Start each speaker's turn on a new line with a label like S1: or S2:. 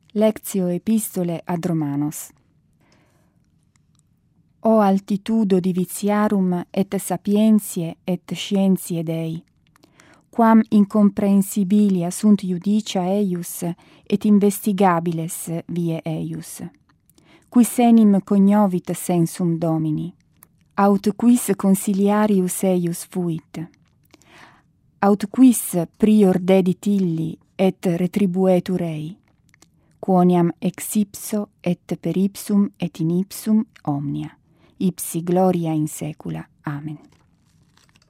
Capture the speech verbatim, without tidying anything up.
S1: Lectio epistole ad Romanos. O altitudo divitiarum et sapientiae et scientiae Dei, quam incomprehensibilia sunt judicia eius et investigabiles vie eius, quis enim cognovit sensum Domini, aut quis consiliarius eius fuit, aut quis prior dedit illi et retribuetur ei, quoniam ex ipso et per ipsum et in ipsum omnia, ipsi gloria in saecula. Amen.